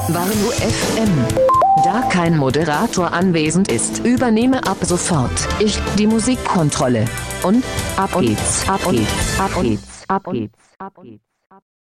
Warnow FM. Da kein Moderator anwesend ist, übernehme ab sofort ich die Musikkontrolle. Und ab geht's, ab geht's, ab geht's, ab geht's, ab geht's.